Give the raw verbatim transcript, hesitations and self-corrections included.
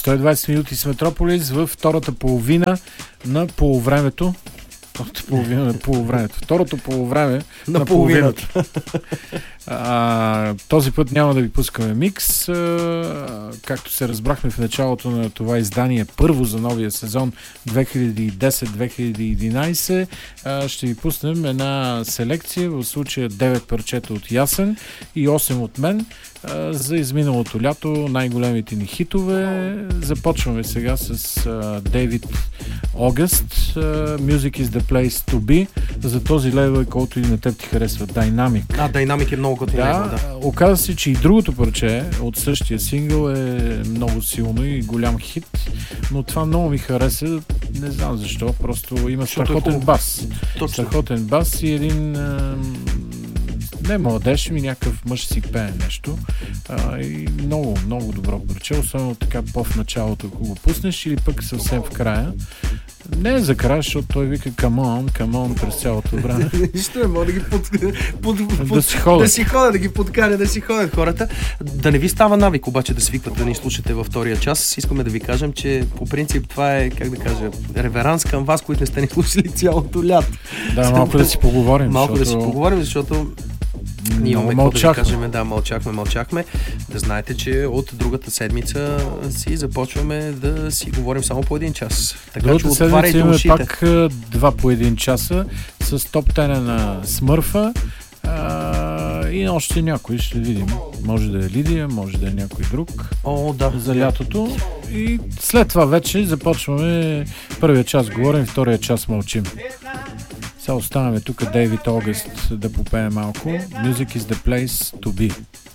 сто и двадесет минути с Метрополис във втората половина на полувремето. Второто половина на полувремето. Второто полувреме на, на половината. А, този път няма да ви пускаме микс. А, както се разбрахме в началото на това издание, първо за новия сезон две хиляди и десет две хиляди и единадесет, а, ще ви пуснем една селекция, в случая девет парчета от Ясен и осем от мен, а, за изминалото лято, най-големите ни хитове. Започваме сега с Дейвид Огъст. Music is the place to be. За този лейбъл, който и на теб ти харесва, Dynamic. А, Dynamic е много готин лейбъл, да. Оказва се, че и другото парче от същия сингъл е много силно и голям хит, но това много ми хареса, не знам защо, просто има страхотен бас. Точно. Страхотен бас и един а, не младеж, ми някакъв мъж си пее нещо. А, и много, много добро парче, особено така по-в началото, ако го пуснеш, или пък съвсем в края. Не е за края, защото той вика come on, come on през цялото време. Нищо не мога да ги под, под, под, да си ходят. Да си ходят, да ги подканя, да си ходят хората. Да не ви става навик обаче да свиквате да ни слушате във втория час. Искаме да ви кажем, че по принцип това е, как да кажа, реверанс към вас, които не сте ни слушали цялото лято. Да, малко да си поговорим. Малко защото... да си поговорим, защото ние имаме какво да ви кажем. Да, мълчахме, мълчахме. Да знаете, че от другата седмица си започваме да си говорим само по един час. Така другата че отваряйте ушите. Имаме пак два по един часа с топ десет на Смърфа а, и още някой ще видим. Може да е Лидия, може да е някой друг. О, да. За лятото. И след това вече започваме първия час говорим, втория час мълчим. Сега оставаме тук Дейвид Огъст да попее малко. Music is the place to be.